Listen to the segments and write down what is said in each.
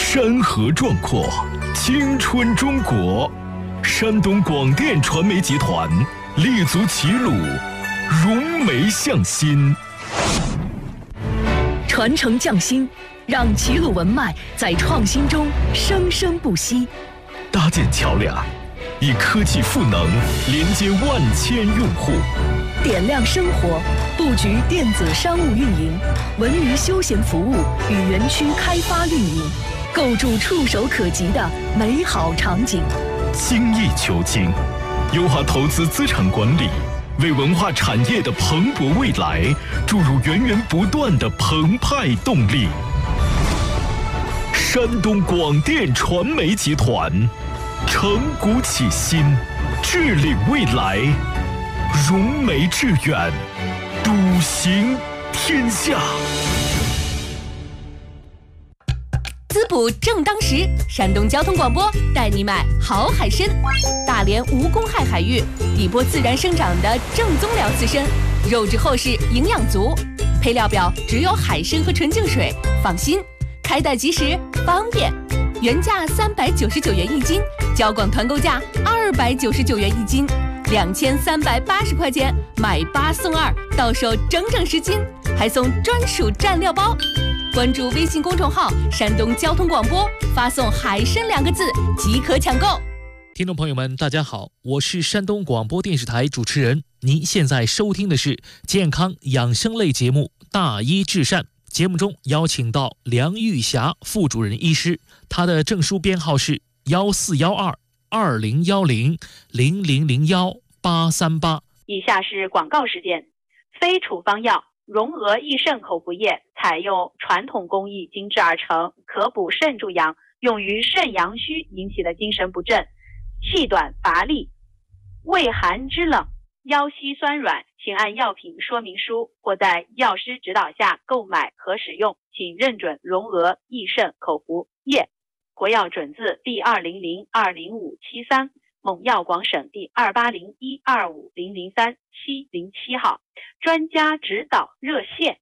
山河壮阔，青春中国。山东广电传媒集团立足齐鲁，融媒向心， 传承匠心，让齐鲁文脉在创新中生生不息。 搭建桥梁，以科技赋能连接万千用户。 点亮生活，布局电子商务运营、文娱休闲服务与园区开发运营，构筑触手可及的美好场景。 精益求精，优化投资资产管理，为文化产业的蓬勃未来注入源源不断的澎湃动力。山东广电传媒集团，承古启新，致力未来，融媒致远，笃行天下。 滋补正当时，山东交通广播带你买好海参。大连无公害海域，底波自然生长的正宗辽刺参，肉质厚实，营养足。配料表只有海参和纯净水，放心，开袋即时，方便。原价399元一斤，交广团购价299元一斤，2380块钱买8送2，到手整整10斤，还送专属蘸料包。关注微信公众号山东交通广播，发送海参2个字即可抢购。 听众朋友们大家好，我是山东广播电视台主持人，您现在收听的是健康养生类节目大医治善。节目中邀请到梁玉霞副主任医师，他的证书编号是14122010001838。 以下是广告时间。非处方药融合益肾口服液，采用传统工艺精制而成，可补肾助阳，用于肾阳虚引起的精神不振、气短乏力、畏寒肢冷、腰膝酸软，请按药品说明书或在药师指导下购买和使用，请认准融合益肾口服液，国药准字第200-20573，蒙药广省第280125003-707号，专家指导热线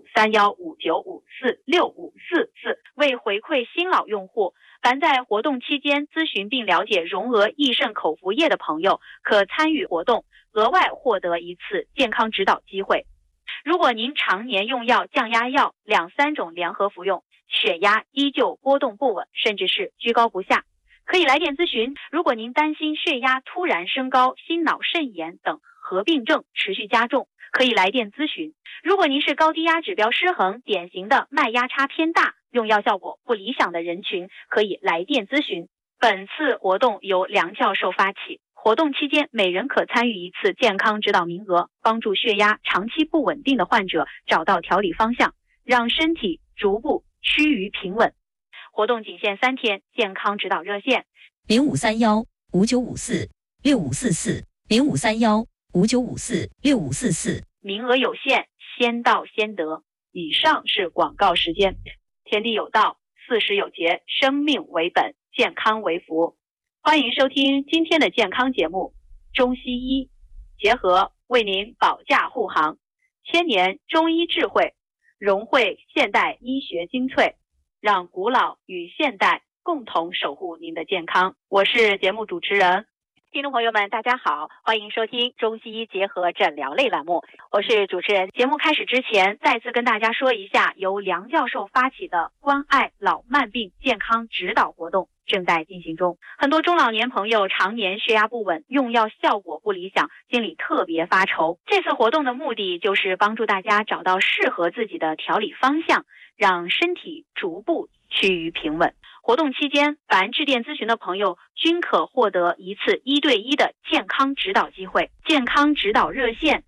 053159546544。为回馈新老用户，凡在活动期间咨询并了解融合益肾口服液的朋友，可参与活动，额外获得一次健康指导机会。如果您常年用药、降压药2-3种联合服用，血压依旧波动不稳，甚至是居高不下，可以来电咨询。如果您担心血压突然升高、心脑肾炎等合并症持续加重，可以来电咨询。如果您是高低压指标失衡、典型的脉压差偏大、用药效果不理想的人群，可以来电咨询。本次活动由梁教授发起，活动期间每人可参与一次健康指导名额，帮助血压长期不稳定的患者找到调理方向，让身体逐步趋于平稳。活动仅限3天，健康指导热线 053159546544，053159546544， 名额有限，先到先得。以上是广告时间。天地有道，40有节，生命为本，健康为福。欢迎收听今天的健康节目，中西医结合为您保驾护航，1000年中医智慧，融汇现代医学精粹，让古老与现代共同守护您的健康。我是节目主持人。听众朋友们大家好，欢迎收听中西医结合诊疗类栏目，我是主持人。节目开始之前，再次跟大家说一下，由梁教授发起的关爱老慢病健康指导活动正在进行中。很多中老年朋友常年血压不稳，用药效果不理想，心里特别发愁。这次活动的目的就是帮助大家找到适合自己的调理方向，让身体逐步趋于平稳。活动期间，凡致电咨询的朋友均可获得一次1对1的健康指导机会。健康指导热线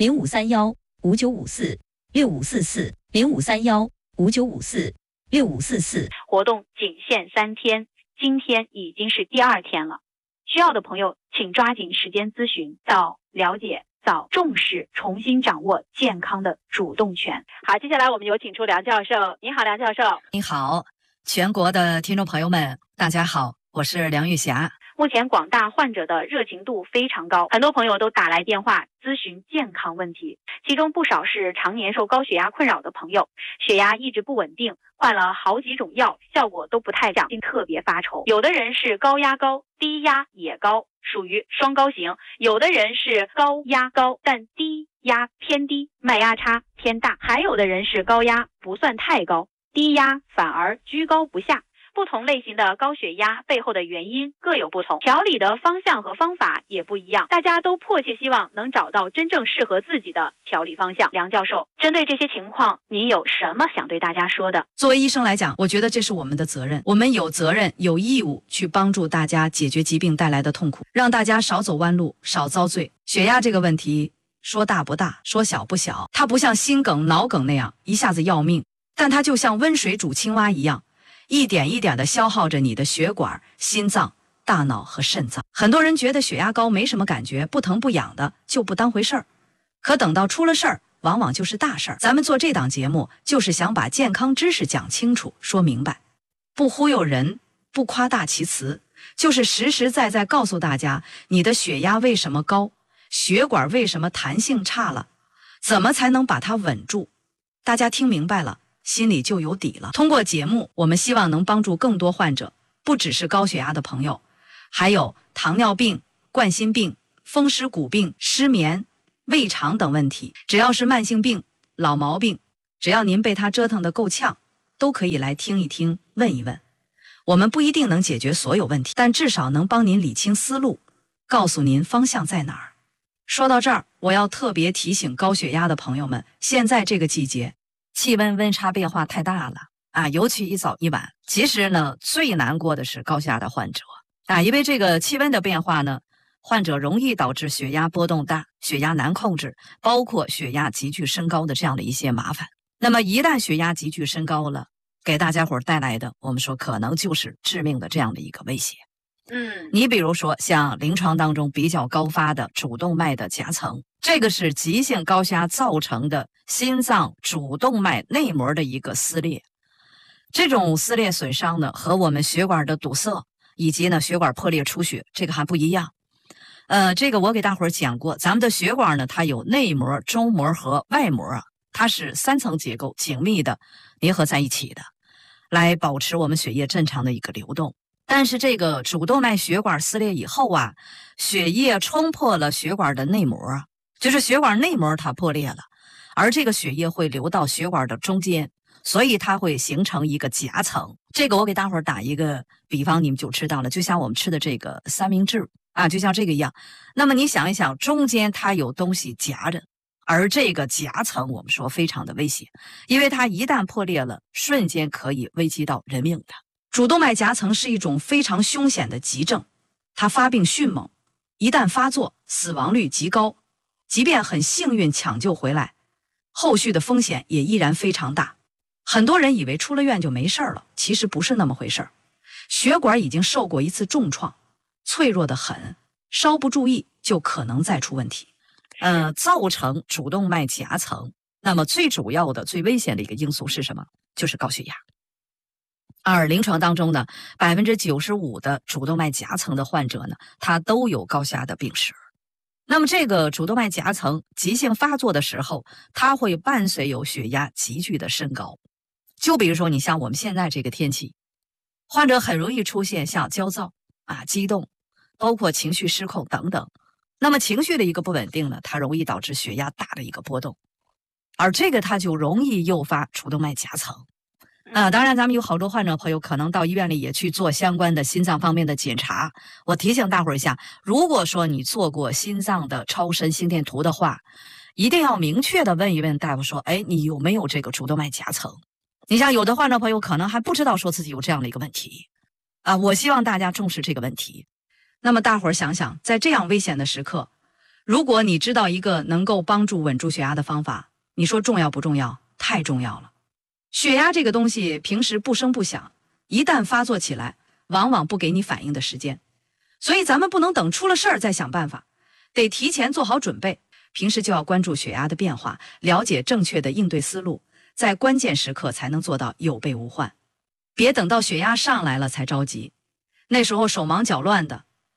053159546544，053159546544。 活动仅限3天，今天已经是第2天了。需要的朋友请抓紧时间咨询，早了解，早重视，重新掌握健康的主动权。好，接下来我们有请出梁教授。你好，梁教授。 你好，全国的听众朋友们大家好，我是梁玉霞。 目前广大患者的热情度非常高，很多朋友都打来电话咨询健康问题，其中不少是常年受高血压困扰的朋友，血压一直不稳定，换了好几种药，效果都不太降，心特别发愁。有的人是高压高，低压也高，属于双高型；有的人是高压高，但低压偏低，脉压差偏大；还有的人是高压不算太高，低压反而居高不下。不同类型的高血压背后的原因各有不同，调理的方向和方法也不一样，大家都迫切希望能找到真正适合自己的调理方向。梁教授，针对这些情况，您有什么想对大家说的？ 作为医生来讲，我觉得这是我们的责任，我们有责任有义务去帮助大家解决疾病带来的痛苦，让大家少走弯路，少遭罪。血压这个问题说大不大，说小不小，它不像心梗脑梗那样一下子要命，但它就像温水煮青蛙一样，一点一点地消耗着你的血管、心脏、大脑和肾脏。很多人觉得血压高没什么感觉，不疼不痒的，就不当回事儿。可等到出了事儿，往往就是大事儿。咱们做这档节目，就是想把健康知识讲清楚、说明白，不忽悠人，不夸大其词，就是实实在在告诉大家，你的血压为什么高，血管为什么弹性差了，怎么才能把它稳住。大家听明白了，心里就有底了。通过节目，我们希望能帮助更多患者，不只是高血压的朋友，还有糖尿病、冠心病、风湿骨病、失眠、胃肠等问题。只要是慢性病、老毛病，只要您被它折腾得够呛，都可以来听一听，问一问。我们不一定能解决所有问题，但至少能帮您理清思路，告诉您方向在哪儿。说到这儿，我要特别提醒高血压的朋友们，现在这个季节气温温差变化太大了啊，尤其一早一晚。其实呢，最难过的是高血压的患者啊，因为这个气温的变化呢，患者容易导致血压波动大，血压难控制，包括血压急剧升高的这样的一些麻烦。那么一旦血压急剧升高了，给大家伙带来的，我们说可能就是致命的这样的一个威胁。你比如说像临床当中比较高发的主动脉的夹层，这个是急性高血压造成的心脏主动脉内膜的一个撕裂。这种撕裂损伤呢，和我们血管的堵塞以及呢血管破裂出血，这个还不一样。这个我给大伙儿讲过，咱们的血管呢，它有内膜、中膜和外膜啊，它是3层结构紧密的粘合在一起的，来保持我们血液正常的一个流动。但是这个主动脉血管撕裂以后啊，血液冲破了血管的内膜，就是血管内膜它破裂了，而这个血液会流到血管的中间，所以它会形成一个夹层。这个我给大伙儿打一个比方，你们就知道了，就像我们吃的这个三明治啊，就像这个一样。那么你想一想，中间它有东西夹着，而这个夹层我们说非常的危险，因为它一旦破裂了，瞬间可以危及到人命的。主动脉夹层是一种非常凶险的急症，它发病迅猛，一旦发作，死亡率极高，即便很幸运抢救回来，后续的风险也依然非常大。很多人以为出了院就没事了，其实不是那么回事儿。血管已经受过一次重创，脆弱得很，稍不注意就可能再出问题。造成主动脉夹层，那么最主要的、最危险的一个因素是什么？就是高血压。而临床当中呢，95%的主动脉夹层的患者呢，他都有高血压的病史。那么这个主动脉夹层急性发作的时候，它会伴随有血压急剧的升高。就比如说你像我们现在这个天气，患者很容易出现像焦躁啊、激动，包括情绪失控等等。那么情绪的一个不稳定呢，它容易导致血压大的一个波动，而这个它就容易诱发主动脉夹层。当然咱们有好多患者朋友可能到医院里也去做相关的心脏方面的检查。我提醒大伙儿一下，如果说你做过心脏的超声心电图的话，一定要明确的问一问大夫说，你有没有这个主动脉夹层？你像有的患者朋友可能还不知道说自己有这样的一个问题我希望大家重视这个问题。那么大伙儿想想，在这样危险的时刻，如果你知道一个能够帮助稳住血压的方法，你说重要不重要？太重要了。血压这个东西平时不声不响，一旦发作起来，往往不给你反应的时间。所以咱们不能等出了事儿再想办法，得提前做好准备。平时就要关注血压的变化，了解正确的应对思路，在关键时刻才能做到有备无患。别等到血压上来了才着急，那时候手忙脚乱的，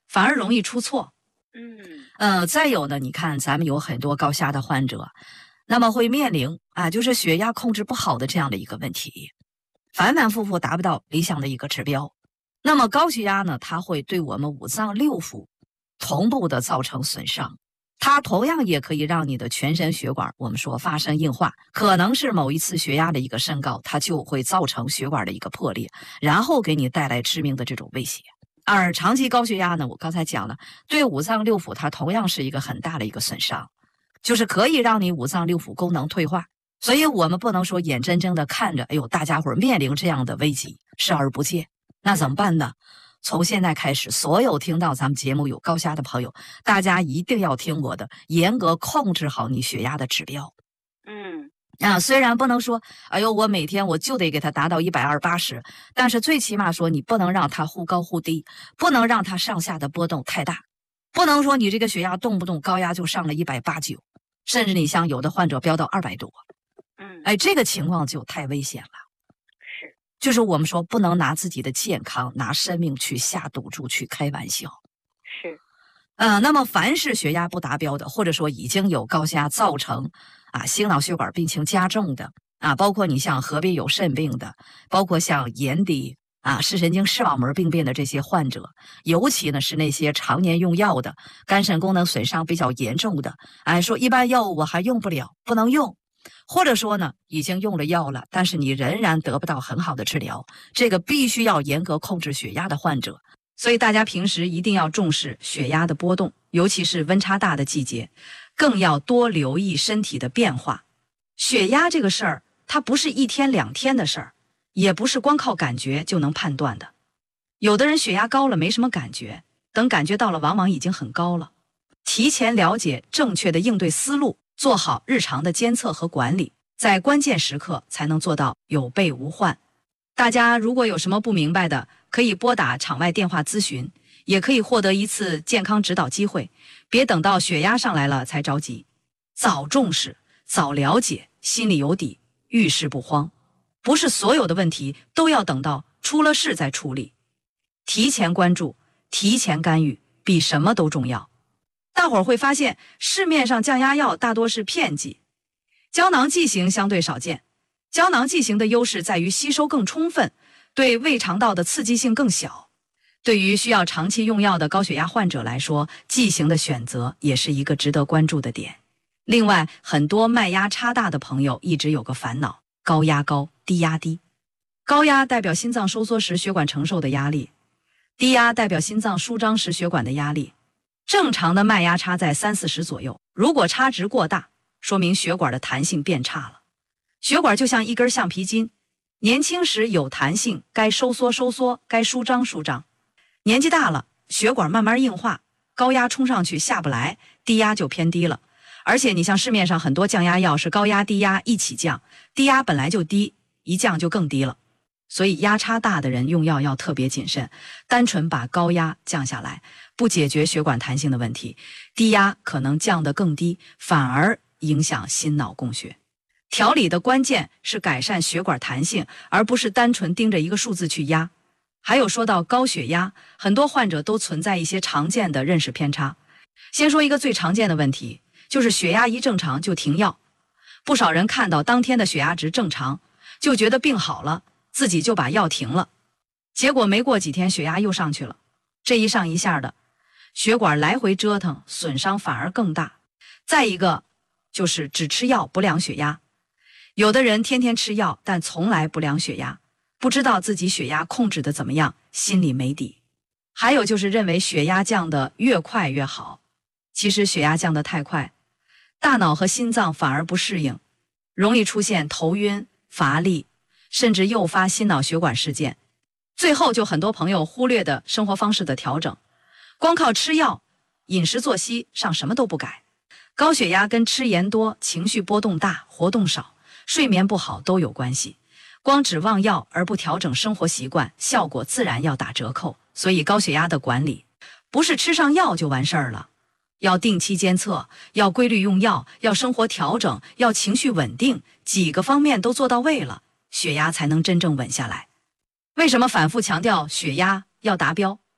反而容易出错。再有呢，你看咱们有很多高血压的患者，那么会面临就是血压控制不好的这样的一个问题，反反复复达不到理想的一个指标。那么高血压呢，它会对我们五脏六腑同步的造成损伤，它同样也可以让你的全身血管我们说发生硬化，可能是某一次血压的一个升高，它就会造成血管的一个破裂，然后给你带来致命的这种威胁。而长期高血压呢，我刚才讲了，对五脏六腑它同样是一个很大的一个损伤，就是可以让你五脏六腑功能退化。所以我们不能说眼睁睁的看着大家伙面临这样的危机视而不见。那怎么办呢？从现在开始，所有听到咱们节目有高血压的朋友，大家一定要听我的，严格控制好你血压的指标。虽然不能说我每天我就得给它达到120/80，但是最起码说你不能让它忽高忽低，不能让它上下的波动太大，不能说你这个血压动不动高压就上了180、90，甚至你像有的患者飙到200多，这个情况就太危险了。就是我们说不能拿自己的健康、拿生命去下赌注、去开玩笑。那么凡是血压不达标的，或者说已经有高血压造成心脑血管病情加重的包括你像合并有肾病的，包括像眼底视神经视网膜病变的这些患者，尤其呢是那些常年用药的、肝肾功能损伤比较严重的，说一般药物我还用不了，不能用。或者说呢，已经用了药了，但是你仍然得不到很好的治疗，这个必须要严格控制血压的患者。所以大家平时一定要重视血压的波动，尤其是温差大的季节，更要多留意身体的变化。血压这个事儿，它不是1天2天的事儿，也不是光靠感觉就能判断的。有的人血压高了没什么感觉，等感觉到了往往已经很高了。提前了解正确的应对思路，做好日常的监测和管理，在关键时刻才能做到有备无患。大家如果有什么不明白的，可以拨打场外电话咨询，也可以获得一次健康指导机会。别等到血压上来了才着急，早重视，早了解，心里有底，遇事不慌。不是所有的问题都要等到出了事再处理，提前关注，提前干预，比什么都重要。大伙儿会发现，市面上降压药大多是片剂，胶囊剂型相对少见。胶囊剂型的优势在于吸收更充分，对胃肠道的刺激性更小。对于需要长期用药的高血压患者来说，剂型的选择也是一个值得关注的点。另外，很多脉压差大的朋友一直有个烦恼，高压高，低压低。高压代表心脏收缩时血管承受的压力，低压代表心脏舒张时血管的压力。正常的脉压差在30-40左右，如果差值过大，说明血管的弹性变差了。血管就像一根橡皮筋，年轻时有弹性，该收缩收缩，该舒张舒张。年纪大了，血管慢慢硬化，高压冲上去下不来，低压就偏低了。而且你像市面上很多降压药是高压低压一起降，低压本来就低，一降就更低了。所以压差大的人用药要特别谨慎，单纯把高压降下来，不解决血管弹性的问题，低压可能降得更低，反而影响心脑供血。调理的关键是改善血管弹性，而不是单纯盯着一个数字去压。还有说到高血压，很多患者都存在一些常见的认识偏差。先说一个最常见的问题，就是血压一正常就停药。不少人看到当天的血压值正常，就觉得病好了，自己就把药停了，结果没过几天血压又上去了，这一上一下的，血管来回折腾，损伤反而更大。再一个就是只吃药不量血压，有的人天天吃药，但从来不量血压，不知道自己血压控制的怎么样，心里没底。还有就是认为血压降得越快越好，其实血压降得太快，大脑和心脏反而不适应，容易出现头晕、乏力，甚至诱发心脑血管事件。最后就很多朋友忽略的生活方式的调整，光靠吃药，饮食作息上什么都不改。高血压跟吃盐多、情绪波动大、活动少、睡眠不好都有关系。光指望药而不调整生活习惯，效果自然要打折扣。所以高血压的管理不是吃上药就完事儿了，要定期监测，要规律用药，要生活调整，要情绪稳定，几个方面都做到位了，血压才能真正稳下来。为什么反复强调血压要达标？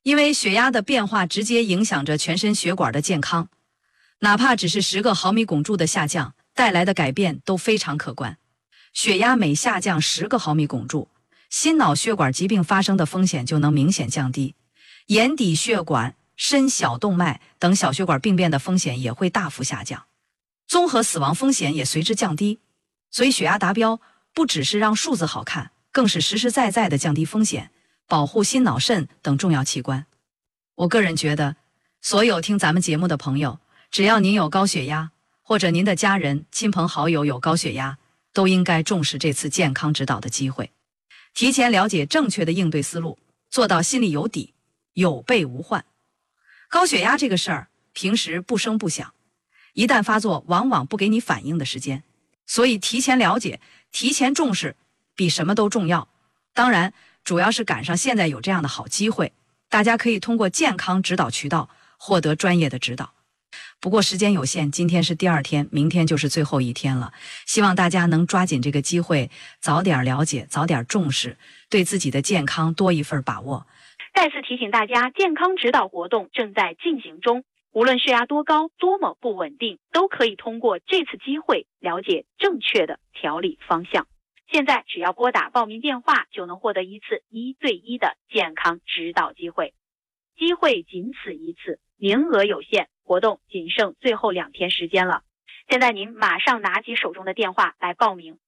因为血压的变化直接影响着全身血管的健康，哪怕只是10个毫米汞柱的下降，带来的改变都非常可观。血压每下降10个毫米汞柱，心脑血管疾病发生的风险就能明显降低，眼底血管、肾小动脉等小血管病变的风险也会大幅下降，综合死亡风险也随之降低。所以血压达标不只是让数字好看，更是实实在在的降低风险，保护心脑肾等重要器官。我个人觉得，所有听咱们节目的朋友，只要您有高血压，或者您的家人、亲朋好友有高血压，都应该重视这次健康指导的机会，提前了解正确的应对思路，做到心里有底，有备无患。高血压这个事儿，平时不声不响，一旦发作，往往不给你反应的时间，所以提前了解、提前重视，比什么都重要。当然，主要是赶上现在有这样的好机会，大家可以通过健康指导渠道获得专业的指导。不过时间有限，今天是第2天，明天就是最后一天了。希望大家能抓紧这个机会，早点了解，早点重视，对自己的健康多一份把握。 再次提醒大家，健康指导活动正在进行中，无论血压多高，多么不稳定，都可以通过这次机会了解正确的调理方向。现在只要拨打报名电话，就能获得一次1对1的健康指导机会。机会仅此一次，名额有限，活动仅剩最后2天时间了。现在您马上拿起手中的电话来报名。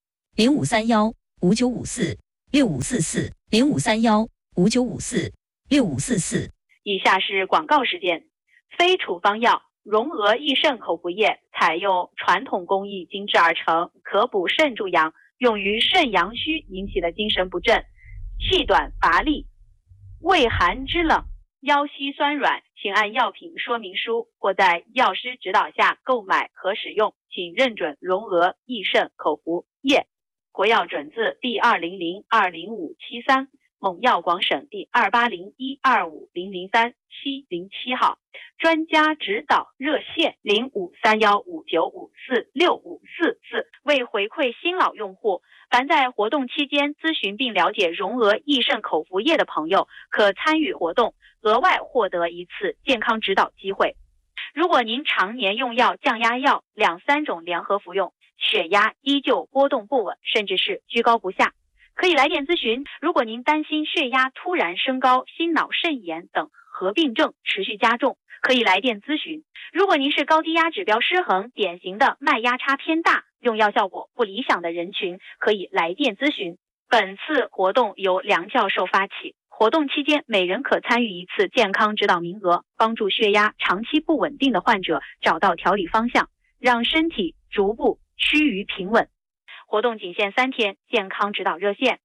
0531-5954-6544，0531-5954-6544。 以下是广告时间。非处方药荣额益肾口服液采用传统工艺精制而成，可补肾助阳，用于肾阳虚引起的精神不振、气短乏力、畏寒肢冷、腰膝酸软，请按药品说明书或在药师指导下购买和使用，请认准荣额益肾口服液，国药准字第200-20573，蒙药广省第280125003-707号，专家指导热线053159546544。为回馈新老用户，凡在活动期间咨询并了解荣额益肾口服液的朋友，可参与活动，额外获得一次健康指导机会。如果您常年用药、降压药2-3种联合服用，血压依旧波动不稳，甚至是居高不下，可以来电咨询。如果您担心血压突然升高、心脑肾炎等合并症持续加重，可以来电咨询。如果您是高低压指标失衡、典型的脉压差偏大、用药效果不理想的人群，可以来电咨询。本次活动由梁教授发起，活动期间每人可参与一次健康指导名额，帮助血压长期不稳定的患者找到调理方向，让身体逐步趋于平稳。活动仅限3天，健康指导热线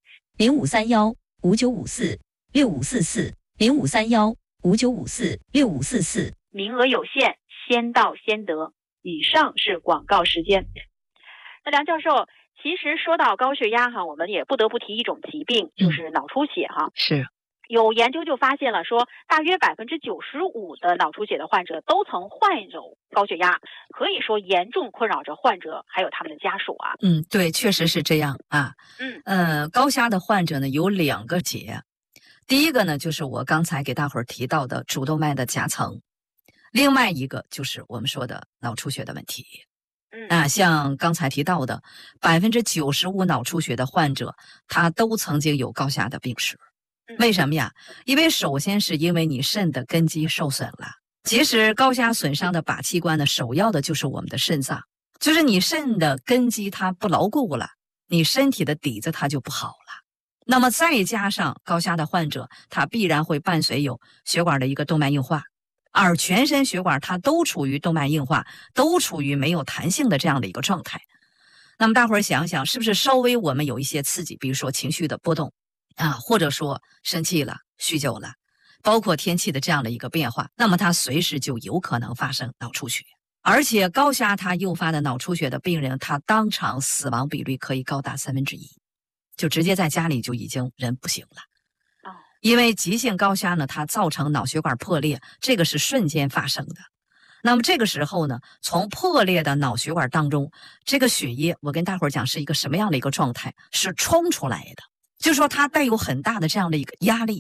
0531-5954-6544，0531-5954-6544。 名额有限，先到先得。以上是广告时间。那梁教授，其实说到高血压我们也不得不提一种疾病，就是脑出血是。 有研究就发现了说，大约95%的脑出血的患者都曾患有高血压，可以说严重困扰着患者还有他们的家属啊。 对，确实是这样啊。高血压的患者呢有2个结，第一个呢就是我刚才给大伙儿提到的主动脉的夹层，另外一个就是我们说的脑出血的问题。像刚才提到的95%脑出血的患者，他都曾经有高血压的病史。为什么呀？因为首先是因为你肾的根基受损了。其实高血压损伤的靶器官呢，首要的就是我们的肾脏，就是你肾的根基它不牢固了，你身体的底子它就不好了。那么再加上高血压的患者，他必然会伴随有血管的一个动脉硬化，而全身血管它都处于动脉硬化，都处于没有弹性的这样的一个状态。那么大伙儿想想，是不是稍微我们有一些刺激，比如说情绪的波动或者说生气了、酗酒了，包括天气的这样的一个变化，那么它随时就有可能发生脑出血。而且高血压它诱发的脑出血的病人，他当场死亡比率可以高达1/3，就直接在家里就已经人不行了。因为急性高血压呢，它造成脑血管破裂，这个是瞬间发生的。那么这个时候呢，从破裂的脑血管当中，这个血液我跟大伙儿讲是一个什么样的一个状态，是冲出来的，就是说它带有很大的这样的一个压力，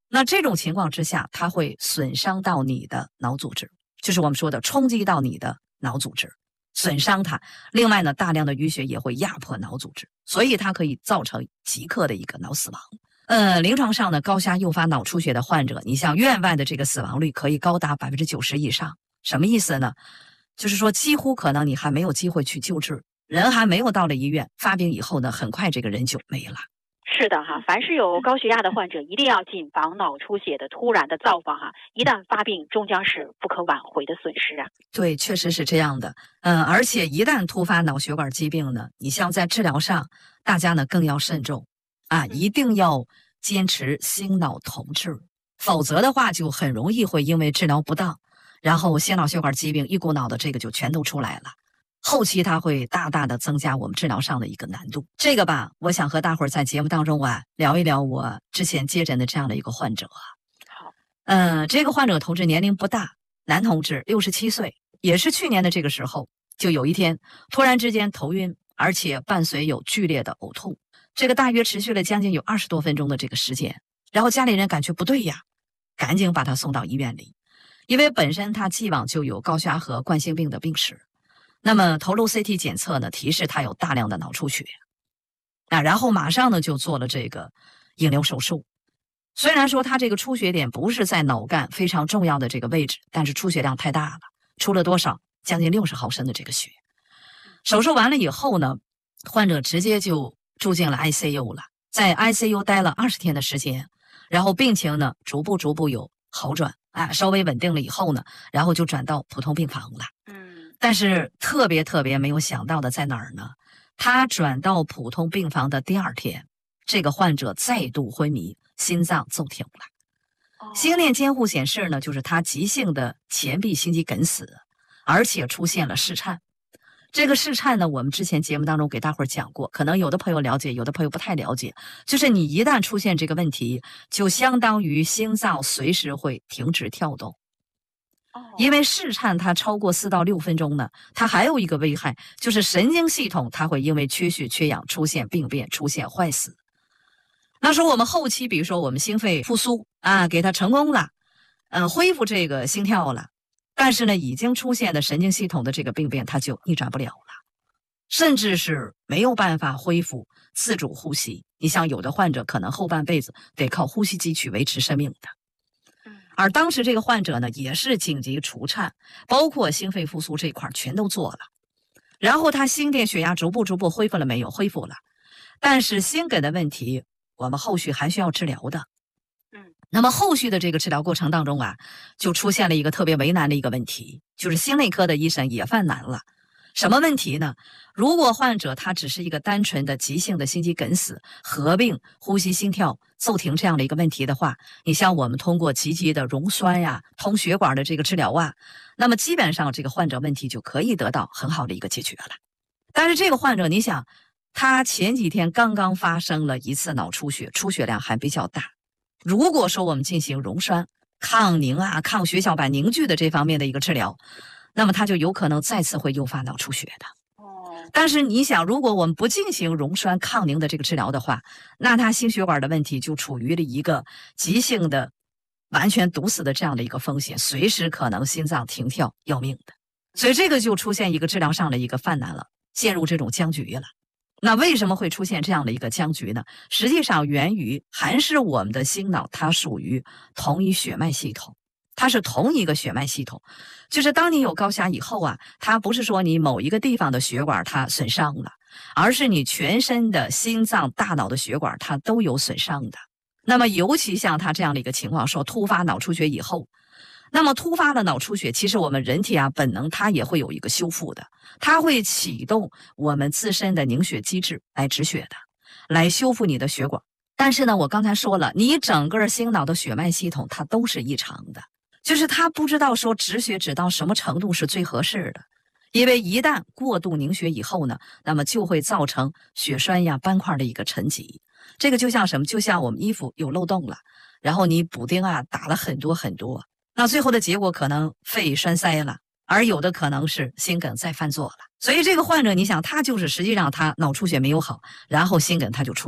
那这种情况之下，它会损伤到你的脑组织，就是我们说的冲击到你的脑组织，损伤它。另外呢，大量的淤血也会压迫脑组织，所以它可以造成即刻的一个脑死亡。临床上呢，高血压诱发脑出血的患者，你像院外的这个死亡率可以高达90%以上。什么意思呢？就是说几乎可能你还没有机会去救治，人还没有到了医院，发病以后呢，很快这个人就没了。 是的哈，凡是有高血压的患者，一定要谨防脑出血的突然的造访哈，一旦发病，终将是不可挽回的损失啊。 对，确实是这样的。而且一旦突发脑血管疾病呢，你像在治疗上，大家呢更要慎重啊，一定要坚持心脑同治，否则的话就很容易会因为治疗不当，然后心脑血管疾病一股脑的这个就全都出来了。后期它会大大的增加我们治疗上的一个难度。这个吧，我想和大伙儿在节目当中啊聊一聊我之前接诊的这样的一个患者。好，这个患者同志年龄不大，男同志，67岁，也是去年的这个时候，就有一天突然之间头晕，而且伴随有剧烈的呕吐，这个大约持续了将近有20多分钟的这个时间。然后家里人感觉不对呀，赶紧把他送到医院里，因为本身他既往就有高血压和冠心病的病史。那么头颅 CT 检测呢，提示他有大量的脑出血然后马上呢就做了这个引流手术。虽然说他这个出血点不是在脑干非常重要的这个位置，但是出血量太大了，出了多少？将近60毫升的这个血。手术完了以后呢，患者直接就住进了 ICU 了，在 ICU 待了20天的时间，然后病情呢逐步有好转稍微稳定了以后呢，然后就转到普通病房了。但是特别没有想到的在哪儿呢？他转到普通病房的第2天，这个患者再度昏迷，心脏骤停了。心电监护显示呢，就是他急性的前臂心肌梗死，而且出现了室颤。这个室颤呢，我们之前节目当中给大伙儿讲过，可能有的朋友了解，有的朋友不太了解。就是你一旦出现这个问题，就相当于心脏随时会停止跳动。因为室颤它超过4到6分钟呢，它还有一个危害，就是神经系统它会因为缺血缺氧出现病变，出现坏死。那时候我们后期比如说我们心肺复苏给它成功了，恢复这个心跳了，但是呢已经出现的神经系统的这个病变它就逆转不了了，甚至是没有办法恢复自主呼吸。你像有的患者可能后半辈子得靠呼吸机去维持生命的。而当时这个患者呢，也是紧急除颤，包括心肺复苏这块全都做了。然后他心电血压逐步恢复了没有？恢复了。但是心梗的问题，我们后续还需要治疗的。那么后续的这个治疗过程当中就出现了一个特别为难的一个问题，就是心内科的医生也犯难了。什么问题呢？如果患者他只是一个单纯的急性的心肌梗死，合并呼吸心跳骤停这样的一个问题的话，你像我们通过积极的溶栓通血管的这个治疗那么基本上这个患者问题就可以得到很好的一个解决了。但是这个患者，你想他前几天刚刚发生了一次脑出血，出血量还比较大。如果说我们进行溶栓、抗凝抗血小板凝聚的这方面的一个治疗，那么它就有可能再次会诱发脑出血的。但是你想，如果我们不进行溶栓抗凝的这个治疗的话，那他心血管的问题就处于了一个急性的完全堵死的这样的一个风险，随时可能心脏停跳要命的。所以这个就出现一个治疗上的一个犯难了，陷入这种僵局了。那为什么会出现这样的一个僵局呢？实际上源于还是我们的心脑它属于同一血脉系统，它是同一个血脉系统。就是当你有高血压以后它不是说你某一个地方的血管它损伤了，而是你全身的心脏、大脑的血管它都有损伤的。那么尤其像他这样的一个情况，说突发脑出血以后，那么突发的脑出血，其实我们人体本能它也会有一个修复的，它会启动我们自身的凝血机制来止血的，来修复你的血管。但是呢，我刚才说了，你整个心脑的血脉系统它都是异常的，就是它不知道说止血止到什么程度是最合适的。因为一旦过度凝血以后呢，那么就会造成血栓斑块的一个沉积。这个就像什么？就像我们衣服有漏洞了，然后你补丁打了很多很多，那最后的结果可能肺栓塞了，而有的可能是心梗再犯作了。所以这个患者，你想他就是实际上他脑出血没有好，然后心梗他就出现了。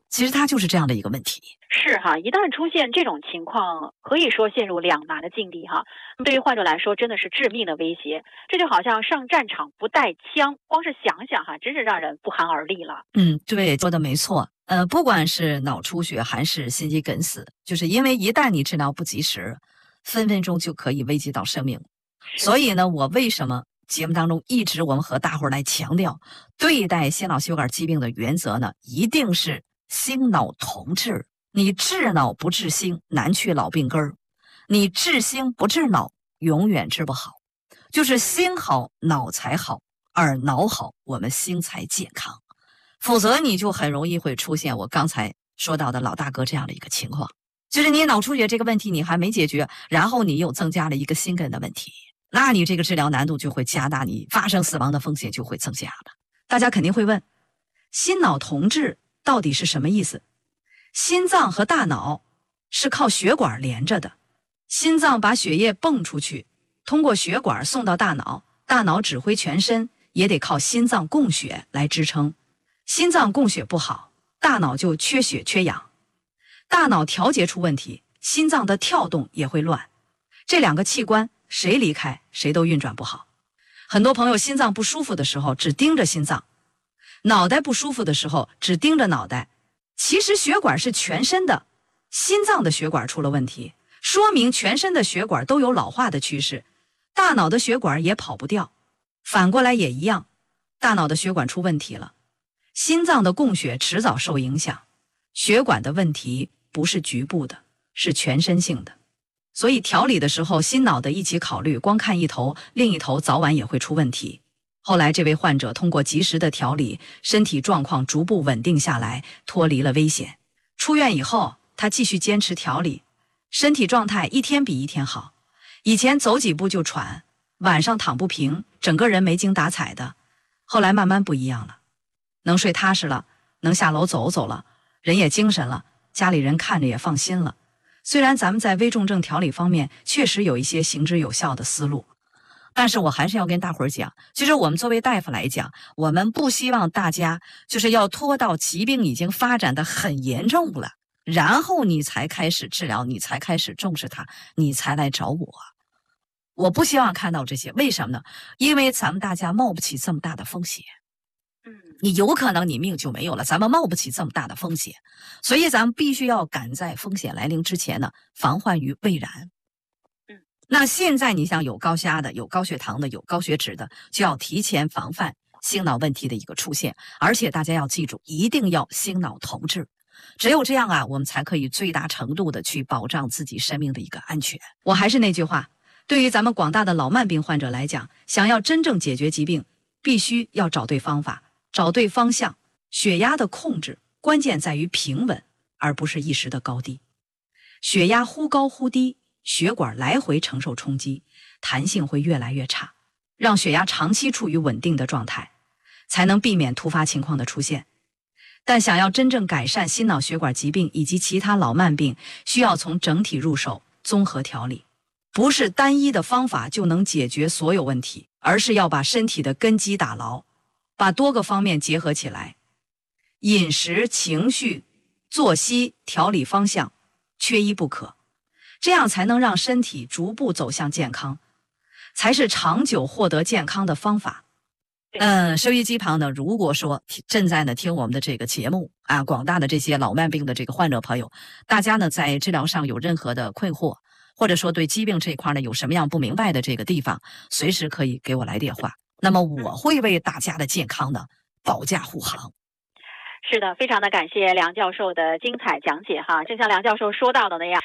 其实它就是这样的一个问题。 是哈，一旦出现这种情况，可以说陷入两难的境地哈。对于患者来说，真的是致命的威胁。这就好像上战场不带枪，光是想想哈，真是让人不寒而栗了。 对，说的没错。不管是脑出血还是心肌梗死，就是因为一旦你治疗不及时，分分钟就可以危及到生命。所以呢，我为什么节目当中一直我们和大伙儿来强调，对待心脑血管疾病的原则呢，一定是心脑同治。你治脑不治心，难去老病根儿；你治心不治脑，永远治不好。就是心好，脑才好，而脑好，我们心才健康。否则你就很容易会出现我刚才说到的老大哥这样的一个情况，就是你脑出血这个问题你还没解决，然后你又增加了一个心梗的问题，那你这个治疗难度就会加大，你发生死亡的风险就会增加了。大家肯定会问，心脑同治到底是什么意思？心脏和大脑是靠血管连着的，心脏把血液泵出去，通过血管送到大脑，大脑指挥全身也得靠心脏供血来支撑。心脏供血不好，大脑就缺血缺氧，大脑调节出问题，心脏的跳动也会乱。这两个器官谁离开谁都运转不好。很多朋友心脏不舒服的时候只盯着心脏，脑袋不舒服的时候只盯着脑袋，其实血管是全身的，心脏的血管出了问题，说明全身的血管都有老化的趋势，大脑的血管也跑不掉。反过来也一样，大脑的血管出问题了，心脏的供血迟早受影响。血管的问题不是局部的，是全身性的。所以调理的时候心脑的一起考虑，光看一头，另一头早晚也会出问题。后来这位患者通过及时的调理，身体状况逐步稳定下来，脱离了危险。出院以后他继续坚持调理，身体状态一天比一天好。以前走几步就喘，晚上躺不平，整个人没精打采的，后来慢慢不一样了，能睡踏实了，能下楼走走了，人也精神了，家里人看着也放心了。虽然咱们在危重症调理方面确实有一些行之有效的思路，但是我还是要跟大伙儿讲，其实我们作为大夫来讲，我们不希望大家就是要拖到疾病已经发展的很严重了，然后你才开始治疗，你才开始重视它，你才来找我。我不希望看到这些，为什么呢？因为咱们大家冒不起这么大的风险。你有可能你命就没有了，咱们冒不起这么大的风险，所以咱们必须要赶在风险来临之前呢，防患于未然。那现在你像有高血压的，有高血糖的，有高血脂的，就要提前防范心脑问题的一个出现，而且大家要记住，一定要心脑同治，只有这样啊，我们才可以最大程度的去保障自己生命的一个安全。我还是那句话，对于咱们广大的老慢病患者来讲，想要真正解决疾病，必须要找对方法，找对方向。血压的控制关键在于平稳，而不是一时的高低。血压忽高忽低，血管来回承受冲击，弹性会越来越差，让血压长期处于稳定的状态，才能避免突发情况的出现。但想要真正改善心脑血管疾病以及其他老慢病，需要从整体入手，综合调理。不是单一的方法就能解决所有问题，而是要把身体的根基打牢，把多个方面结合起来，饮食、情绪、作息、调理方向缺一不可，这样才能让身体逐步走向健康，才是长久获得健康的方法。收音机旁呢，如果说正在呢听我们的这个节目啊，广大的这些老慢病的这个患者朋友，大家呢在治疗上有任何的困惑，或者说对疾病这一块呢有什么样不明白的这个地方，随时可以给我来电话，那么我会为大家的健康呢保驾护航。 是的，非常的感谢梁教授的精彩讲解哈。正像梁教授说到的那样，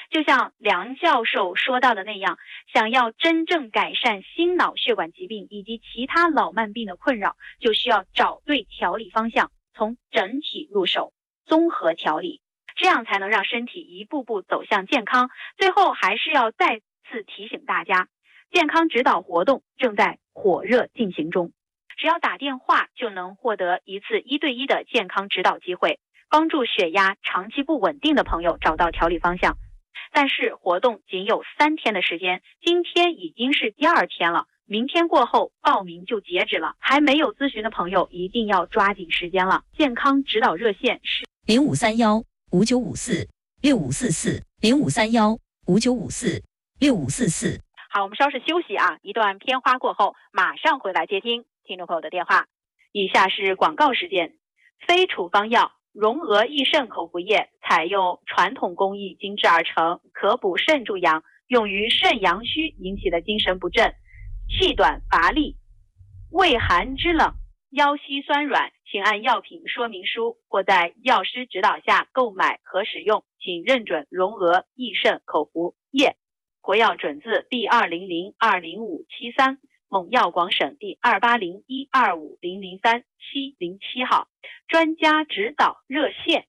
想要真正改善心脑血管疾病以及其他老慢病的困扰，就需要找对调理方向，从整体入手，综合调理，这样才能让身体一步步走向健康。最后还是要再次提醒大家，健康指导活动正在火热进行中，只要打电话就能获得一次1对1的健康指导机会，帮助血压长期不稳定的朋友找到调理方向。但是活动仅有3天的时间，今天已经是第2天了，明天过后报名就截止了，还没有咨询的朋友一定要抓紧时间了。健康指导热线是 0531-5954-6544，0531-5954-6544。 好，我们稍事休息啊，一段片花过后，马上回来接听听众朋友的电话。以下是广告时间。非处方药荣娥益肾口服液采用传统工艺精制而成，可补肾助阳，用于肾阳虚引起的精神不振、气短乏力、畏寒肢冷、腰膝酸软，请按药品说明书或在药师指导下购买和使用，请认准荣娥益肾口服液。国药准字第200-20573，蒙药广省第280-125-003-707号。专家指导热线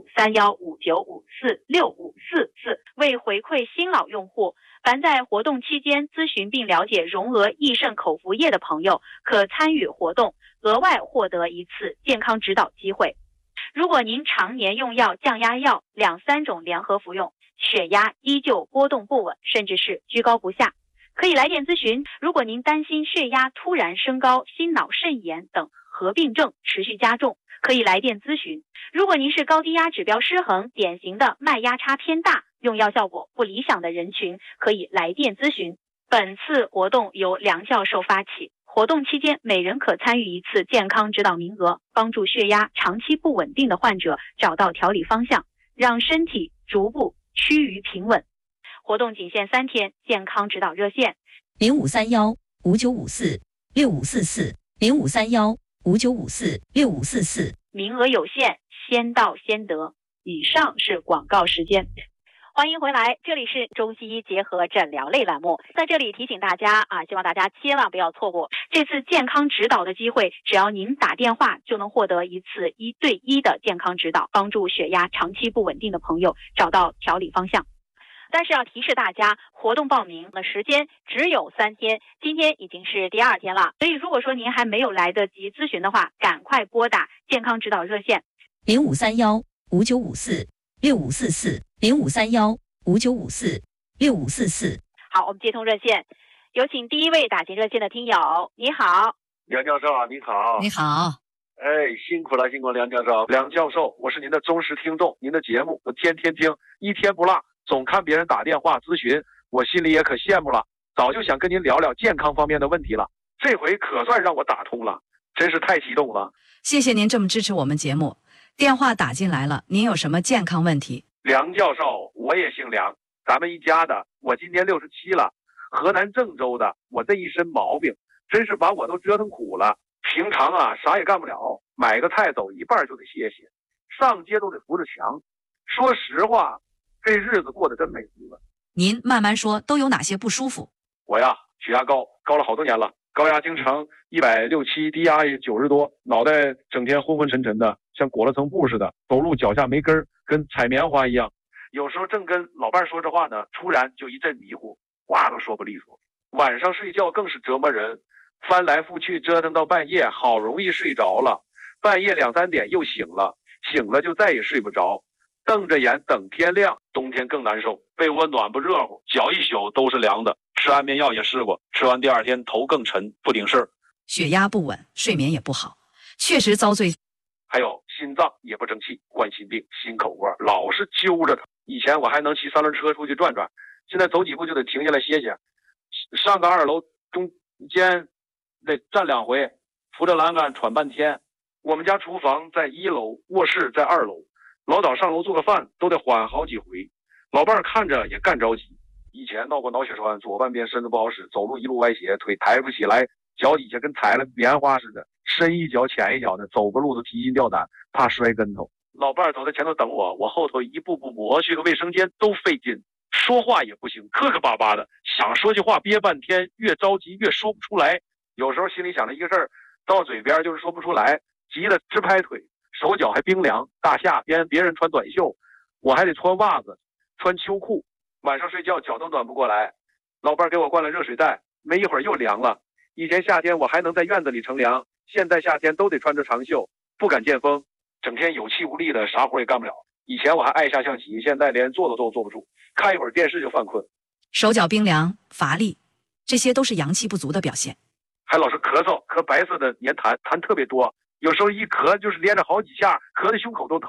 0531-5954-6544。为回馈新老用户，凡在活动期间咨询并了解荣娥益肾口服液的朋友，可参与活动，额外获得一次健康指导机会。如果您常年用药、降压药2-3种联合服用，血压依旧波动不稳，甚至是居高不下，可以来电咨询。如果您担心血压突然升高、心脑肾炎等合并症持续加重，可以来电咨询。如果您是高低压指标失衡、典型的脉压差偏大、用药效果不理想的人群，可以来电咨询。本次活动由梁教授发起，活动期间每人可参与一次健康指导名额，帮助血压长期不稳定的患者找到调理方向，让身体逐步趋于平稳。活动仅限3天，健康指导热线 0531-5954-6544，0531-5954-6544， 名额有限，先到先得。以上是广告时间。欢迎回来，这里是中西医结合诊疗类栏目，在这里提醒大家啊，希望大家千万不要错过这次健康指导的机会，只要您打电话就能获得一次1对1的健康指导，帮助血压长期不稳定的朋友找到调理方向。但是要提示大家，活动报名的时间只有3天，今天已经是第2天了，所以如果说您还没有来得及咨询的话，赶快拨打健康指导热线 0531-5954-6544，0531-5954-6544。 好，我们接通热线，有请第一位打进热线的听友。你好。 梁教授你好。 你好。 辛苦了梁教授。梁教授，我是您的忠实听众，您的节目我天天听，一天不落，总看别人打电话咨询，我心里也可羡慕了，早就想跟您聊聊健康方面的问题了，这回可算让我打通了，真是太激动了。 谢谢您这么支持我们节目。电话打进来了，您有什么健康问题？ 梁教授，我也姓梁，咱们一家的，我今年67了，河南郑州的，我这一身毛病真是把我都折腾苦了。平常啊啥也干不了，买个菜走一半就得歇歇，上街都得扶着墙。说实话，这日子过得真没滋味。 您慢慢说，都有哪些不舒服？ 我呀，血压高了好多年了，高压经常167，低压也90多，脑袋整天昏昏沉沉的，像裹了层布似的，走路脚下没根儿，跟采棉花一样。有时候正跟老伴说着话呢，突然就一阵迷糊，话都说不利索。晚上睡觉更是折磨人，翻来覆去折腾到半夜，好容易睡着了，半夜2、3点又醒了就再也睡不着，瞪着眼等天亮。冬天更难受，被窝暖不热乎，脚一宿都是凉的，吃安眠药也试过，吃完第2天头更沉，不顶事儿。 血压不稳，睡眠也不好，确实遭罪。 还有心脏也不争气，冠心病、心口窝老是揪着它。以前我还能骑3轮车出去转转，现在走几步就得停下来歇歇，上个2楼中间得站2回，扶着栏杆喘半天。我们家厨房在1楼，卧室在2楼，老早上楼做个饭都得缓好几回，老伴儿看着也干着急。以前闹过脑血栓，左半边身子不好使，走路一路歪斜，腿抬不起来，脚底下跟踩了棉花似的，深一脚浅一脚的，走个路都提心吊胆，怕摔跟头。老伴儿走在前头等我，我后头一步步磨，去个卫生间都费劲，说话也不行，磕磕巴巴的，想说句话憋半天，越着急越说不出来。有时候心里想着一个事儿，到嘴边就是说不出来，急得直拍腿，手脚还冰凉。大夏天别人穿短袖，我还得穿袜子穿秋裤，晚上睡觉脚都暖不过来。老伴儿给我灌了热水袋，没一会儿又凉了。以前夏天我还能在院子里乘凉，现在夏天都得穿着长袖，不敢见风，整天有气无力的，啥活也干不了。以前我还爱下象棋，现在连坐都坐不住，看一会儿电视就犯困。 手脚冰凉、乏力，这些都是阳气不足的表现。 还老是咳嗽，咳白色的黏痰，痰特别多，有时候一咳就是连着好几下，咳的胸口都疼。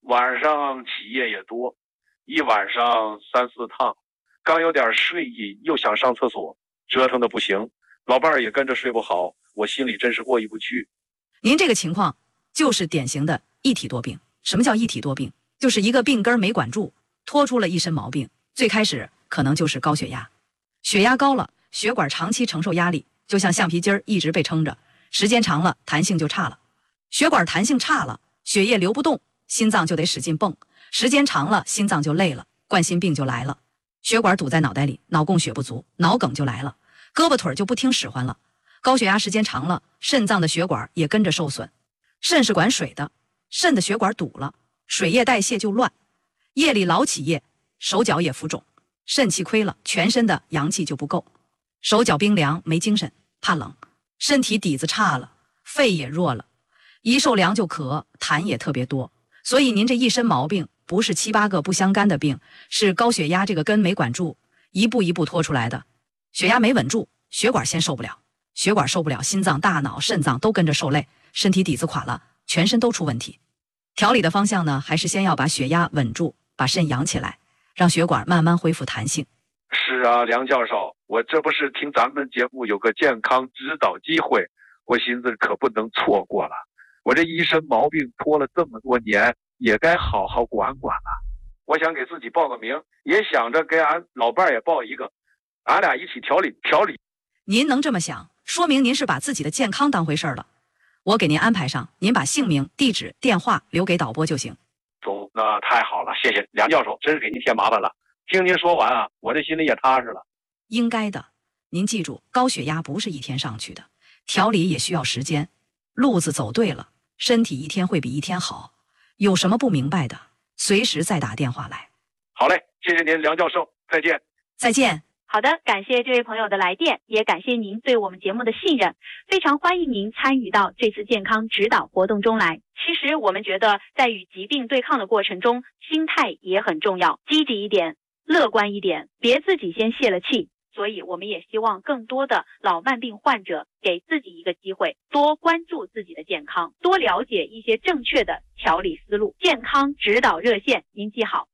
晚上起夜也多，一晚上3、4趟，刚有点睡意，又想上厕所，折腾的不行，老伴儿也跟着睡不好，我心里真是过意不去。 您这个情况就是典型的一体多病。什么叫一体多病？就是一个病根没管住，拖出了一身毛病。最开始可能就是高血压，血压高了，血管长期承受压力，就像橡皮筋一直被撑着，时间长了弹性就差了，血管弹性差了，血液流不动，心脏就得使劲蹦，时间长了心脏就累了，冠心病就来了。血管堵在脑袋里，脑供血不足，脑梗就来了，胳膊腿就不听使唤了。高血压时间长了，肾脏的血管也跟着受损，肾是管水的，肾的血管堵了，水液代谢就乱，夜里老起夜，手脚也浮肿，肾气亏了，全身的阳气就不够，手脚冰凉，没精神，怕冷，身体底子差了，肺也弱了，一受凉就咳，痰也特别多。所以您这一身毛病不是7、8个不相干的病，是高血压这个根没管住，一步一步拖出来的。血压没稳住，血管先受不了，血管受不了，心脏、大脑、肾脏都跟着受累，身体底子垮了，全身都出问题。调理的方向呢，还是先要把血压稳住，把肾养起来，让血管慢慢恢复弹性。 是啊，梁教授，我这不是听咱们节目有个健康指导机会，我寻思可不能错过了。我这一身毛病拖了这么多年，也该好好管管了。我想给自己报个名，也想着给俺老伴儿也报一个，俺俩一起调理调理。 您能这么想，说明您是把自己的健康当回事了。我给您安排上，您把姓名、地址、电话留给导播就行。 走，那太好了，谢谢梁教授，真是给您添麻烦了。听您说完啊，我这心里也踏实了。 应该的，您记住，高血压不是一天上去的，调理也需要时间。路子走对了，身体一天会比一天好。有什么不明白的，随时再打电话来。 好嘞，谢谢您，梁教授，再见。 再见。 好的，感谢这位朋友的来电，也感谢您对我们节目的信任，非常欢迎您参与到这次健康指导活动中来。其实我们觉得，在与疾病对抗的过程中，心态也很重要，积极一点，乐观一点，别自己先泄了气。所以我们也希望更多的老慢病患者给自己一个机会，多关注自己的健康，多了解一些正确的调理思路。健康指导热线您记好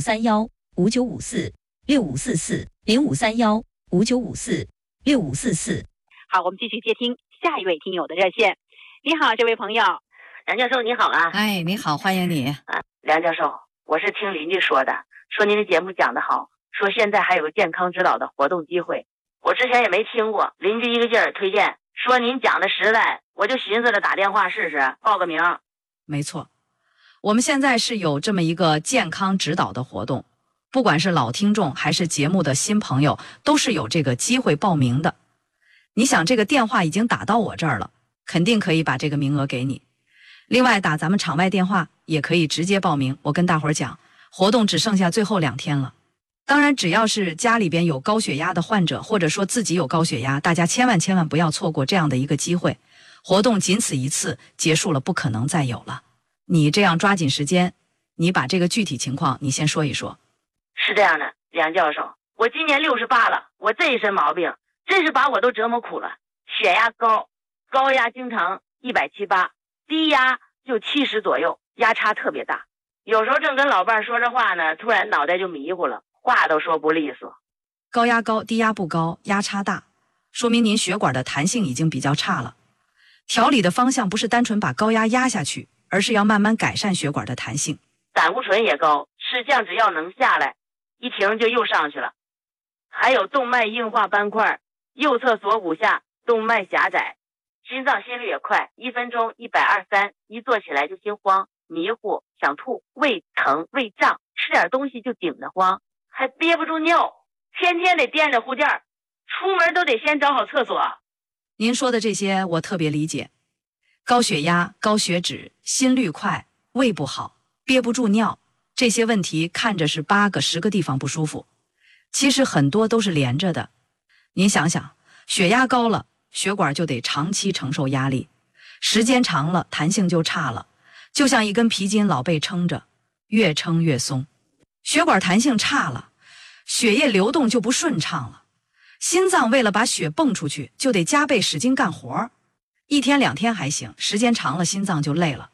：0531-5954-6544，0531-5954-6544。 好，我们继续接听下一位听友的热线。你好，这位朋友。 梁教授你好啊。 哎，你好，欢迎你。 梁教授，我是听邻居说的，说您的节目讲得好，说现在还有个健康指导的活动机会，我之前也没听过，邻居一个劲儿推荐，说您讲的实在，我就寻思着打电话试试，报个名。 没错，我们现在是有这么一个健康指导的活动，不管是老听众还是节目的新朋友，都是有这个机会报名的。你想这个电话已经打到我这儿了，肯定可以把这个名额给你。另外打咱们场外电话也可以直接报名，我跟大伙儿讲，活动只剩下最后2天了。当然只要是家里边有高血压的患者，或者说自己有高血压，大家千万不要错过这样的一个机会。活动仅此一次，结束了不可能再有了。你这样抓紧时间，你把这个具体情况你先说一说。 是这样的，梁教授，我今年68了，我这一身毛病真是把我都折磨苦了。血压高，高压经常170、8，低压就70左右，压差特别大。有时候正跟老伴说着话呢，突然脑袋就迷糊了，话都说不利索。 高压高，低压不高，压差大，说明您血管的弹性已经比较差了。调理的方向不是单纯把高压压下去，而是要慢慢改善血管的弹性。 胆固醇也高，吃降脂药能下来，一停就又上去了。还有动脉硬化斑块，右侧锁骨下动脉狭窄，心脏心率也快，1分钟123，一坐起来就心慌、迷糊、想吐、胃疼、胃胀，吃点东西就顶得慌，还憋不住尿，天天得掂着护垫，出门都得先找好厕所。 您说的这些我特别理解，高血压、高血脂、心率快、胃不好、憋不住尿，这些问题看着是8个10个地方不舒服，其实很多都是连着的。您想想，血压高了，血管就得长期承受压力，时间长了弹性就差了，就像一根皮筋老被撑着，越撑越松。血管弹性差了，血液流动就不顺畅了，心脏为了把血泵出去，就得加倍使劲干活，1天2天还行，时间长了心脏就累了，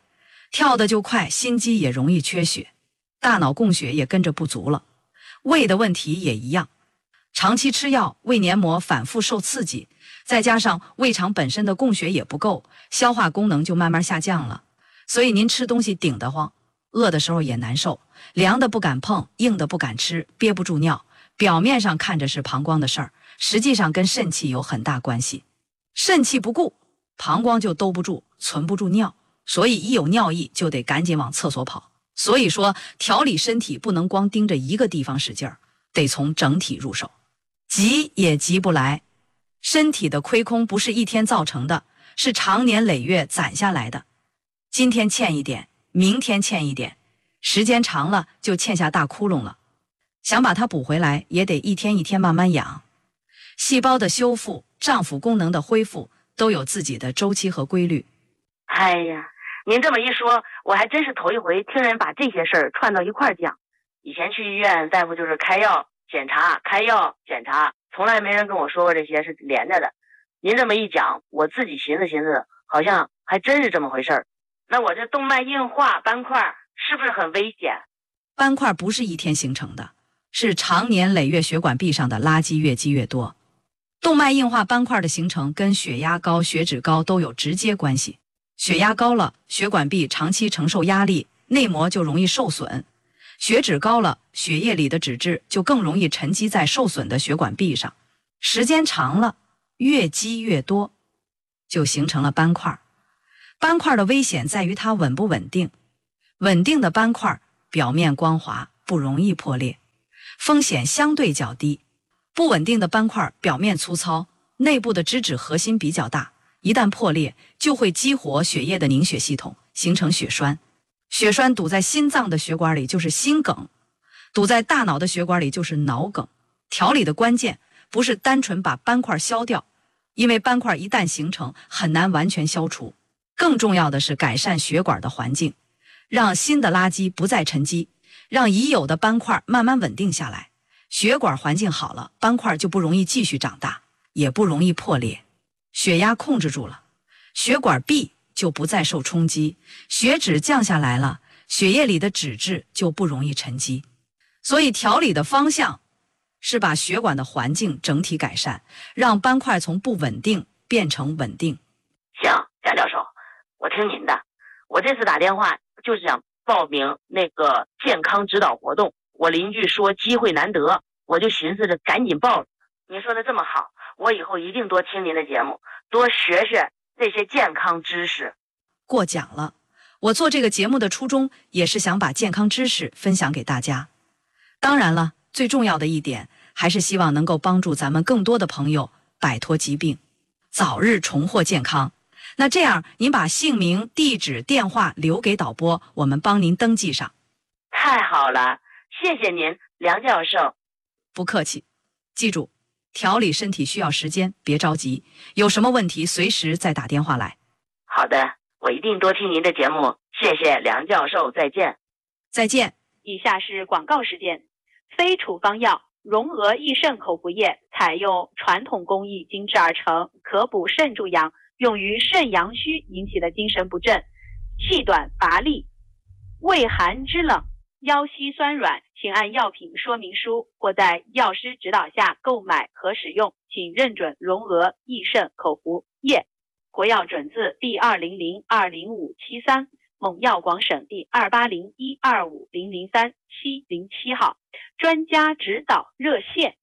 跳得就快，心肌也容易缺血，大脑供血也跟着不足了。胃的问题也一样，长期吃药，胃黏膜反复受刺激，再加上胃肠本身的供血也不够，消化功能就慢慢下降了。所以您吃东西顶得慌，饿的时候也难受，凉的不敢碰，硬的不敢吃，憋不住尿。表面上看着是膀胱的事儿，实际上跟肾气有很大关系。肾气不顾，膀胱就兜不住，存不住尿，所以一有尿意就得赶紧往厕所跑。所以说调理身体不能光盯着一个地方使劲儿，得从整体入手。急也急不来，身体的亏空不是一天造成的，是长年累月攒下来的。今天欠一点，明天欠一点，时间长了就欠下大窟窿了。想把它补回来，也得一天一天慢慢养。细胞的修复、脏腑功能的恢复都有自己的周期和规律。 哎呀，您这么一说，我还真是头一回听人把这些事儿串到一块儿讲。以前去医院，大夫就是开药检查，开药检查，从来没人跟我说过这些是连着的。您这么一讲，我自己寻思寻思，好像还真是这么回事儿。那我这动脉硬化斑块是不是很危险？ 斑块不是一天形成的，是长年累月血管壁上的垃圾越积越多。动脉硬化斑块的形成跟血压高、血脂高都有直接关系。血压高了，血管壁长期承受压力，内膜就容易受损；血脂高了，血液里的脂质就更容易沉积在受损的血管壁上，时间长了，越积越多，就形成了斑块。斑块的危险在于它稳不稳定，稳定的斑块表面光滑，不容易破裂，风险相对较低。不稳定的斑块表面粗糙，内部的脂质核心比较大，一旦破裂就会激活血液的凝血系统，形成血栓。血栓堵在心脏的血管里就是心梗，堵在大脑的血管里就是脑梗。调理的关键不是单纯把斑块消掉，因为斑块一旦形成很难完全消除，更重要的是改善血管的环境，让新的垃圾不再沉积，让已有的斑块慢慢稳定下来。血管环境好了，斑块就不容易继续长大，也不容易破裂。血压控制住了，血管壁就不再受冲击，血脂降下来了，血液里的脂质就不容易沉积。所以调理的方向是把血管的环境整体改善，让斑块从不稳定变成稳定。 行，贾教授，我听您的。我这次打电话就是想报名那个健康指导活动，我邻居说机会难得，我就寻思着赶紧报。您说的这么好，我以后一定多听您的节目，多学学这些健康知识。 过奖了，我做这个节目的初衷也是想把健康知识分享给大家。当然了，最重要的一点还是希望能够帮助咱们更多的朋友摆脱疾病，早日重获健康。那这样您把姓名、地址、电话留给导播，我们帮您登记上。 太好了，谢谢您，梁教授。 不客气，记住，调理身体需要时间，别着急，有什么问题随时再打电话来。 好的，我一定多听您的节目，谢谢梁教授，再见。 再见。 以下是广告时间。非处方药融合益肾口服液，采用传统工艺精制而成，可补肾助阳，用于肾阳虚引起的精神不振、气短乏力、畏寒肢冷、腰膝酸软，请按药品说明书或在药师指导下购买和使用，请认准融合益肾口服液。国药准字第200-20573，蒙药广省第280125003-707号。专家指导热线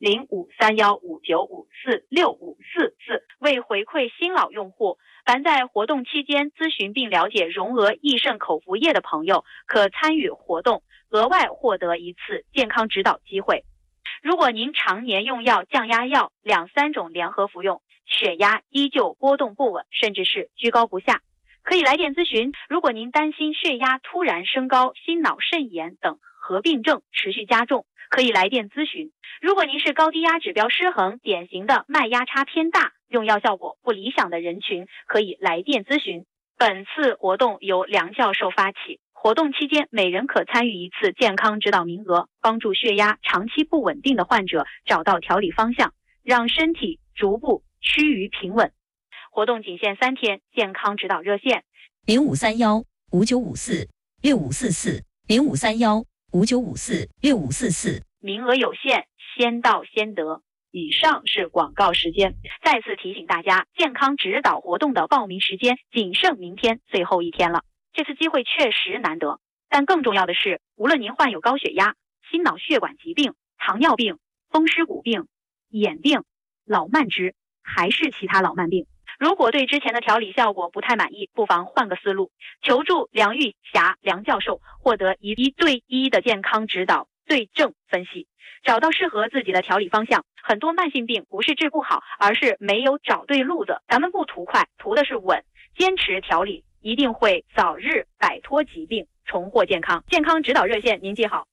053159546544。为回馈新老用户，凡在活动期间咨询并了解融合益肾口服液的朋友，可参与活动，额外获得一次健康指导机会。如果您常年用药、降压药2-3种联合服用，血压依旧波动不稳，甚至是居高不下，可以来电咨询。如果您担心血压突然升高、心脑肾炎等合并症持续加重，可以来电咨询。如果您是高低压指标失衡、典型的脉压差偏大、用药效果不理想的人群，可以来电咨询。本次活动由梁教授发起，活动期间每人可参与一次健康指导名额，帮助血压长期不稳定的患者找到调理方向，让身体逐步趋于平稳。活动仅限3天，健康指导热线 0531 ，5954-6544，0531-5954-6544。 名额有限，先到先得。以上是广告时间。再次提醒大家，健康指导活动的报名时间仅剩明天最后一天了。这次机会确实难得，但更重要的是，无论您患有高血压、心脑血管疾病、糖尿病、风湿骨病、眼病、老慢支，还是其他老慢病，如果对之前的调理效果不太满意，不妨换个思路，求助梁玉霞梁教授，获得1对1的健康指导，对症分析，找到适合自己的调理方向。很多慢性病不是治不好，而是没有找对路子。咱们不图快，图的是稳，坚持调理，一定会早日摆脱疾病，重获健康。健康指导热线您记好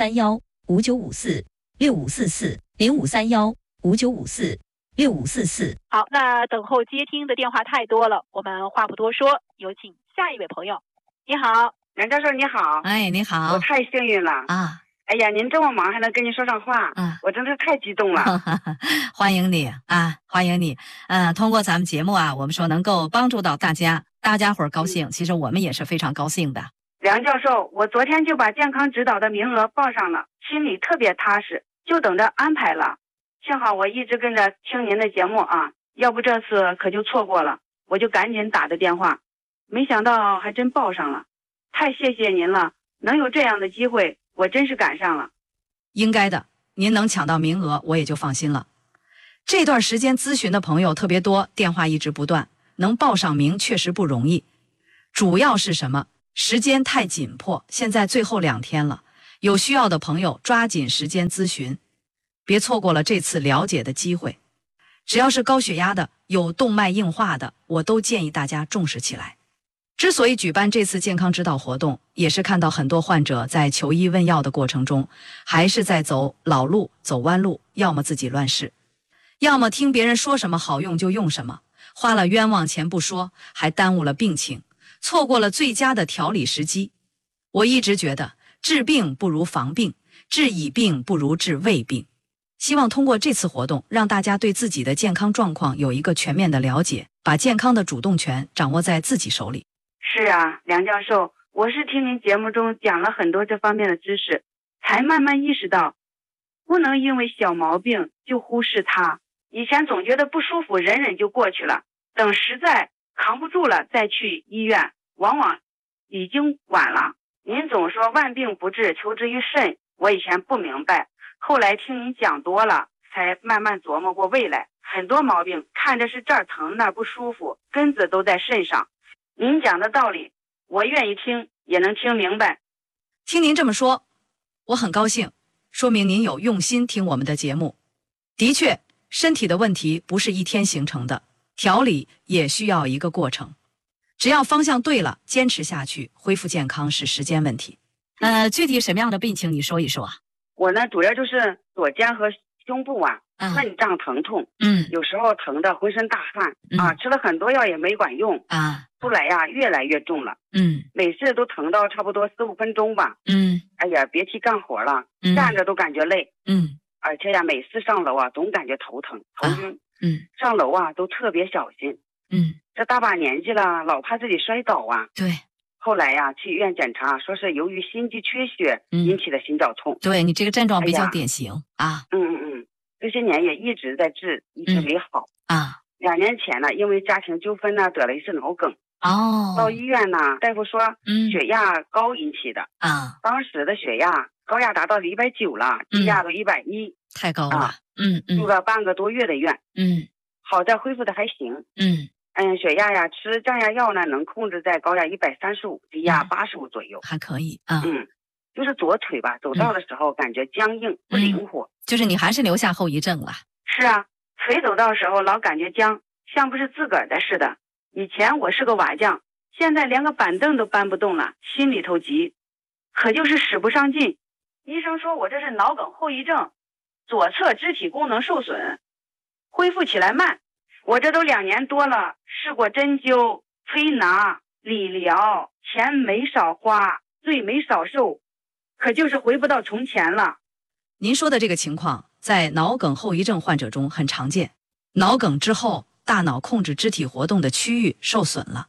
：0531-5954-6544，0531-5954-6544。 好，那等候接听的电话太多了，我们话不多说，有请下一位朋友。你好， 梁教授，你好。 哎，你好。 我太幸运了啊！ 哎呀，您这么忙还能跟您说上话，我真是太激动了。 欢迎你啊，欢迎你。通过咱们节目啊，我们说能够帮助到大家伙儿高兴，其实我们也是非常高兴的。 梁教授，我昨天就把健康指导的名额报上了，心里特别踏实，就等着安排了。幸好我一直跟着听您的节目啊，要不这次可就错过了。我就赶紧打的电话，没想到还真报上了，太谢谢您了，能有这样的机会，我真是赶上了。 应该的，您能抢到名额，我也就放心了。这段时间咨询的朋友特别多，电话一直不断，能报上名确实不容易。主要是什么？时间太紧迫，现在最后2天了，有需要的朋友抓紧时间咨询，别错过了这次了解的机会。只要是高血压的，有动脉硬化的，我都建议大家重视起来。之所以举办这次健康指导活动，也是看到很多患者在求医问药的过程中，还是在走老路、走弯路，要么自己乱试，要么听别人说什么好用就用什么，花了冤枉钱不说，还耽误了病情，错过了最佳的调理时机。我一直觉得治病不如防病，治已病不如治未病。希望通过这次活动，让大家对自己的健康状况有一个全面的了解，把健康的主动权掌握在自己手里。 是啊，梁教授，我是听您节目中讲了很多这方面的知识，才慢慢意识到，不能因为小毛病就忽视它。以前总觉得不舒服，忍忍就过去了，等实在扛不住了再去医院，往往已经晚了。您总说万病不治，求之于肾，我以前不明白，后来听您讲多了，才慢慢琢磨过未来。很多毛病看着是这儿疼那儿不舒服，根子都在肾上。您讲的道理，我愿意听，也能听明白。 听您这么说，我很高兴，说明您有用心听我们的节目。的确，身体的问题不是一天形成的，调理也需要一个过程。只要方向对了，坚持下去，恢复健康是时间问题。具体什么样的病情你说一说啊？ 我呢，主要就是左肩和胸部啊，闷胀疼痛，有时候疼得浑身大汗，吃了很多药也没管用出来呀，越来越重了，每次都疼到差不多4-5分钟吧，哎呀，别提干活了，站着都感觉累，而且呀，每次上楼啊，总感觉头疼、头晕，上楼啊都特别小心，这大把年纪了，老怕自己摔倒啊， 对。 后来呀，去医院检查，说是由于心肌缺血引起的心绞痛。 对，你这个症状比较典型啊。 这些年也一直在治，一直没好啊。 2年前呢，因为家庭纠纷呢，得了一次脑梗。到医院呢，大夫说血压高引起的啊。当时的血压高压达到了190了，低压都110， 太高了。 住了半个多月的院。好在恢复的还行。血压呀，吃降压药呢，能控制在高压135，低压85左右， 还可以啊。 就是左腿吧，走道的时候感觉僵硬不灵活， 就是你还是留下后遗症了。 是啊，腿走道的时候老感觉僵，像不是自个儿的似的。以前我是个瓦匠，现在连个板凳都搬不动了，心里头急，可就是使不上劲。医生说我这是脑梗后遗症，左侧肢体功能受损，恢复起来慢。我这都2年多了，试过针灸、推拿、理疗，钱没少花，罪没少受，可就是回不到从前了。 您说的这个情况在脑梗后遗症患者中很常见。脑梗之后，大脑控制肢体活动的区域受损了，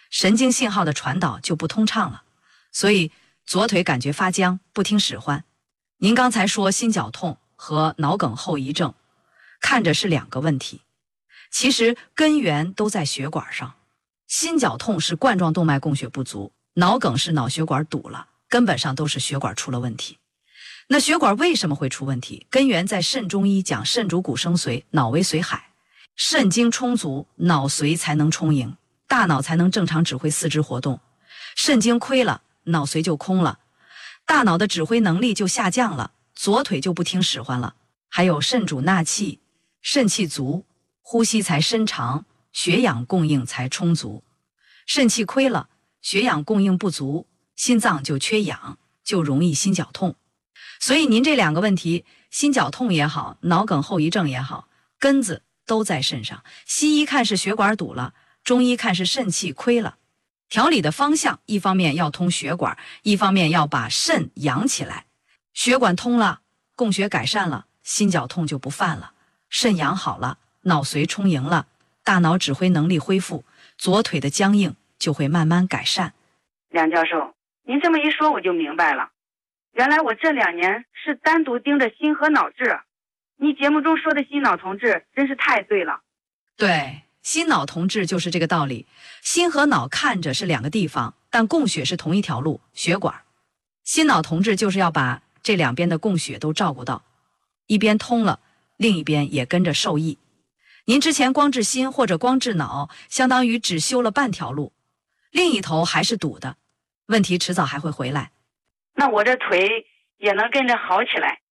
神经信号的传导就不通畅了，所以左腿感觉发僵，不听使唤。您刚才说心绞痛和脑梗后遗症，看着是两个问题，其实根源都在血管上。心绞痛是冠状动脉供血不足，脑梗是脑血管堵了，根本上都是血管出了问题。那血管为什么会出问题？根源在肾中医讲肾主骨生髓，脑为髓海，肾精充足，脑髓才能充盈，大脑才能正常指挥四肢活动。肾精亏了，脑髓就空了，大脑的指挥能力就下降了，左腿就不听使唤了。还有肾主纳气，肾气足，呼吸才深长，血氧供应才充足。肾气亏了，血氧供应不足，心脏就缺氧，就容易心绞痛。所以您这两个问题，心绞痛也好，脑梗后遗症也好，根子都在肾上。西医看是血管堵了，中医看是肾气亏了。调理的方向，一方面要通血管，一方面要把肾养起来。血管通了，供血改善了，心绞痛就不犯了。肾养好了，脑髓充盈了，大脑指挥能力恢复，左腿的僵硬就会慢慢改善。 梁教授，您这么一说我就明白了，原来我这2年是单独盯着心和脑治。你节目中说的心脑同治真是太对了。 对，心脑同治就是这个道理。心和脑看着是两个地方，但供血是同一条路，血管。心脑同治就是要把这两边的供血都照顾到，一边通了，另一边也跟着受益。您之前光治心或者光治脑，相当于只修了半条路，另一头还是堵的，问题迟早还会回来。 那我这腿也能跟着好起来。